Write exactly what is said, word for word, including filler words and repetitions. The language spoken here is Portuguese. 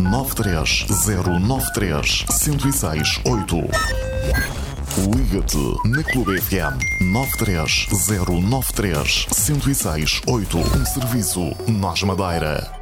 nove três zero nove três, um zero seis oito. Liga-te na Clube F M nove três zero nove três, um zero seis oito. Um serviço Nós Madeira.